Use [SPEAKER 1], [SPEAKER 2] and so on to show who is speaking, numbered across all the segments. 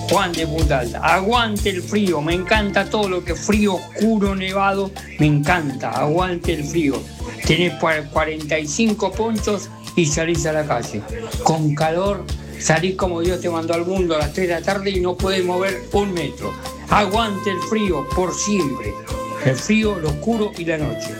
[SPEAKER 1] Juan de Punta Alta. Aguante el frío, me encanta todo lo que es frío, oscuro, nevado, me encanta, aguante el frío. Tenés 45 ponchos y salís a la calle. Con calor, salís como Dios te mandó al mundo a las 3 de la tarde y no podés mover un metro. Aguante el frío por siempre. El frío, lo oscuro y la noche.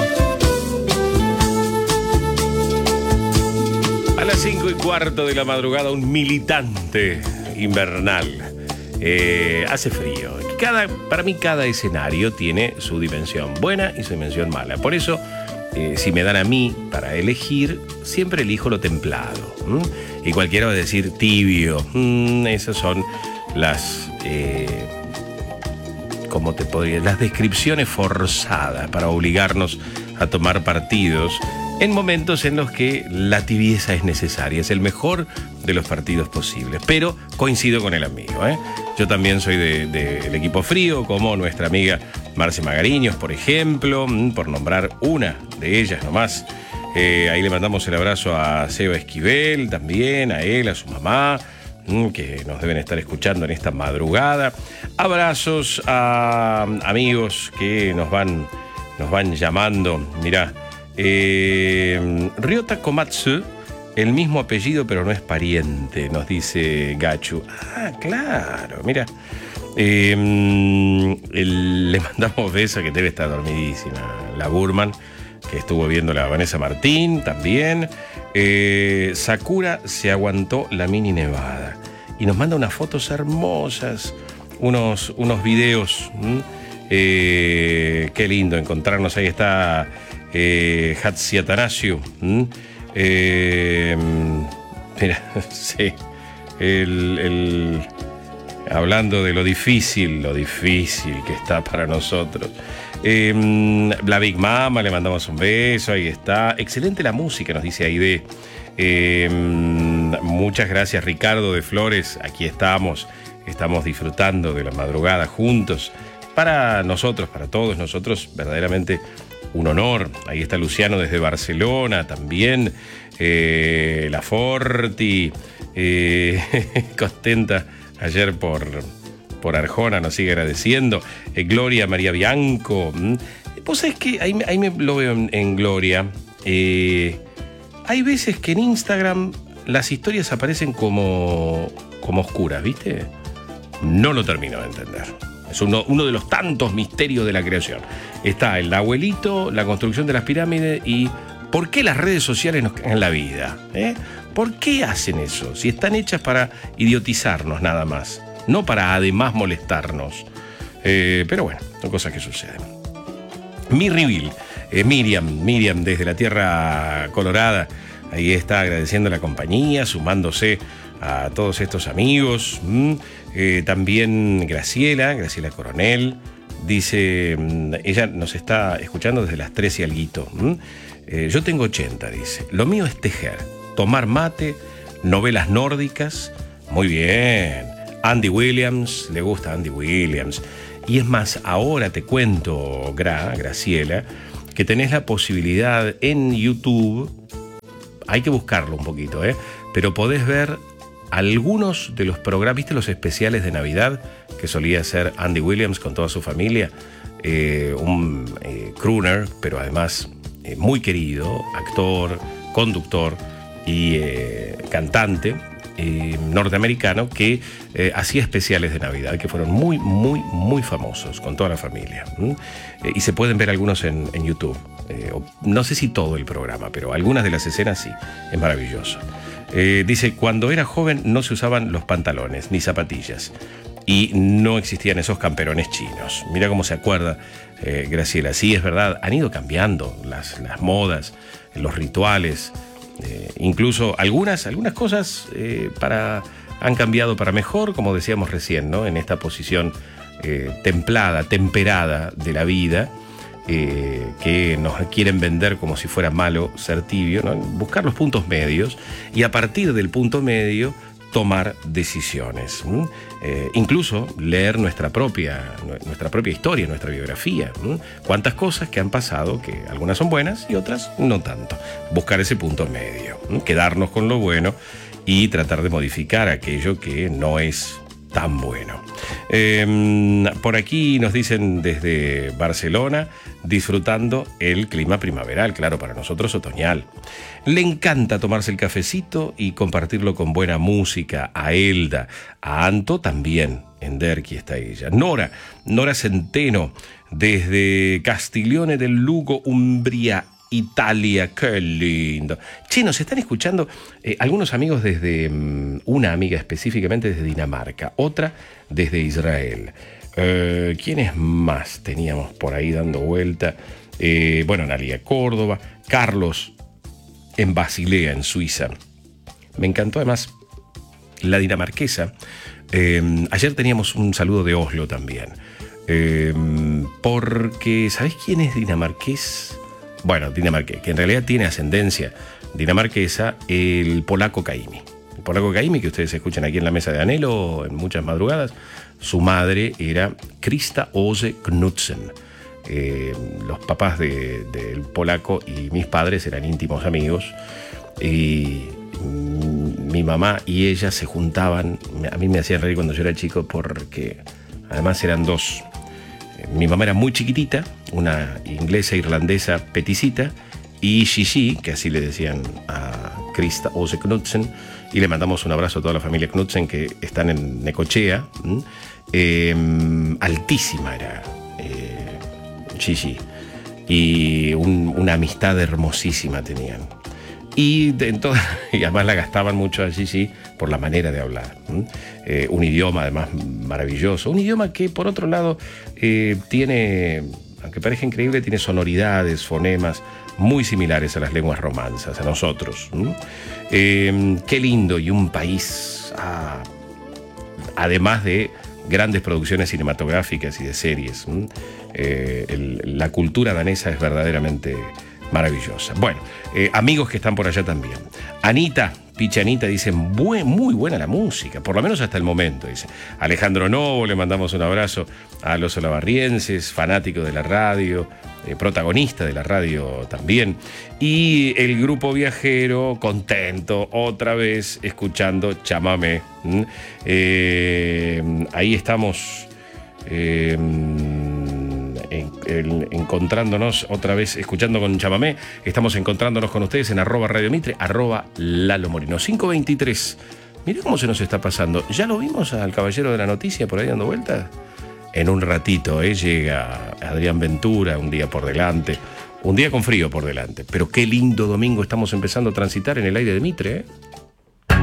[SPEAKER 2] A las 5:15 de la madrugada, un militante invernal. Hace frío. Para mí cada escenario tiene su dimensión buena y su dimensión mala. Por eso, si me dan a mí para elegir, siempre elijo lo templado. Y cualquiera va a decir tibio. Esas son las... ¿cómo te podría? Las descripciones forzadas para obligarnos a tomar partidos en momentos en los que la tibieza es necesaria. Es el mejor de los partidos posibles. Pero coincido con el amigo, Yo también soy del equipo frío, como nuestra amiga Marce Magariños, por ejemplo, por nombrar una de ellas nomás. Ahí le mandamos el abrazo a Seba Esquivel, también a él, a su mamá, que nos deben estar escuchando en esta madrugada. Abrazos a amigos que nos van llamando. Mirá, Ryota Komatsu, el mismo apellido pero no es pariente, nos dice Gachu. Ah, claro, mira. Le mandamos besos, que debe estar dormidísima la Burman, que estuvo viendo la Vanessa Martín también. Sakura se aguantó la mini nevada y nos manda unas fotos hermosas, unos videos. Qué lindo encontrarnos. Ahí está Hatsi Atanasio. Mira, sí, hablando de lo difícil que está para nosotros. La Big Mama, le mandamos un beso, ahí está. Excelente la música, nos dice Aide. Muchas gracias, Ricardo de Flores. Aquí estamos disfrutando de la madrugada juntos. Para nosotros, para todos nosotros, verdaderamente un honor. Ahí está Luciano desde Barcelona también. La Forti, contenta ayer por Arjona, nos sigue agradeciendo. Gloria María Bianco. Vos sabés que ahí me lo veo en Gloria. Hay veces que en Instagram las historias aparecen como oscuras, ¿viste? No lo termino de entender. Es uno de los tantos misterios de la creación. Está el abuelito, la construcción de las pirámides y ¿por qué las redes sociales nos cagan la vida? ¿Por qué hacen eso? Si están hechas para idiotizarnos nada más, no para además molestarnos. Pero bueno, son cosas que suceden. Mirriville, Miriam desde la Tierra Colorada, ahí está agradeciendo la compañía, sumándose a todos estos amigos. También Graciela Coronel, dice, ella nos está escuchando desde las 13 y alguito. Yo tengo 80, dice. Lo mío es tejer, tomar mate, novelas nórdicas. Muy bien. Andy Williams, le gusta Andy Williams. Y es más, ahora te cuento, Graciela, que tenés la posibilidad en YouTube, hay que buscarlo un poquito, pero podés ver algunos de los programas, ¿viste los especiales de Navidad que solía hacer Andy Williams con toda su familia? Un crooner, pero además muy querido, actor, conductor y cantante norteamericano que hacía especiales de Navidad que fueron muy, muy, muy famosos con toda la familia. Y se pueden ver algunos en YouTube. No sé si todo el programa, pero algunas de las escenas sí. Es maravilloso. Dice, cuando era joven no se usaban los pantalones ni zapatillas y no existían esos camperones chinos. Mira cómo se acuerda Graciela. Sí, es verdad, han ido cambiando las modas, los rituales, incluso algunas cosas han cambiado para mejor, como decíamos recién, ¿no? En esta posición templada, temperada de la vida, que nos quieren vender como si fuera malo ser tibio, ¿no? Buscar los puntos medios y a partir del punto medio tomar decisiones. Incluso leer nuestra propia historia, nuestra biografía. Cuántas cosas que han pasado, que algunas son buenas y otras no tanto. Buscar ese punto medio, quedarnos con lo bueno y tratar de modificar aquello que no es tan bueno. Por aquí nos dicen desde Barcelona, disfrutando el clima primaveral, claro, para nosotros otoñal. Le encanta tomarse el cafecito y compartirlo con buena música. A Elda, a Anto también, en Derqui está ella. Nora Centeno, desde Castiglione del Lugo, Umbria, Italia, qué lindo. Che, nos están escuchando algunos amigos desde, una amiga específicamente desde Dinamarca, otra desde Israel. ¿Quiénes más teníamos por ahí dando vuelta? Bueno, Analia Córdoba, Carlos en Basilea, en Suiza. Me encantó además la dinamarquesa. Ayer teníamos un saludo de Oslo también. Porque, ¿sabés quién es dinamarqués? Bueno, dinamarqués, que en realidad tiene ascendencia dinamarquesa, el polaco Caimi. El polaco Caimi, que ustedes escuchan aquí en la mesa de Anhelo en muchas madrugadas, su madre era Krista Ose Knudsen. Los papás del polaco y mis padres eran íntimos amigos. Y mi mamá y ella se juntaban. A mí me hacían reír cuando yo era chico porque además eran dos. Mi mamá era muy chiquitita, una inglesa irlandesa peticita, y Gigi, que así le decían a Krista Ose Knudsen, y le mandamos un abrazo a toda la familia Knudsen que están en Necochea. Altísima era Gigi, y una amistad hermosísima tenían. Y además la gastaban mucho a Gigi por la manera de hablar. Un idioma además maravilloso. Un idioma que, por otro lado, tiene, aunque parezca increíble, tiene sonoridades, fonemas muy similares a las lenguas romanzas, a nosotros. Qué lindo, y un país, además de grandes producciones cinematográficas y de series. La cultura danesa es verdaderamente maravillosa. Bueno, amigos que están por allá también. Anita, Pichanita, dicen, muy buena la música, por lo menos hasta el momento, dice. Alejandro Novo, le mandamos un abrazo a los olavarrienses, fanático de la radio, protagonista de la radio también. Y el grupo viajero, contento, otra vez escuchando Chamamé. Ahí estamos encontrándonos otra vez, escuchando con Chamamé. Estamos encontrándonos con ustedes en @Radio Mitre, @Lalo Moreno. 5:23. Mirá cómo se nos está pasando. ¿Ya lo vimos al caballero de la noticia por ahí dando vueltas? En un ratito, llega Adrián Ventura, un día por delante. Un día con frío por delante. Pero qué lindo domingo estamos empezando a transitar en el aire de Mitre,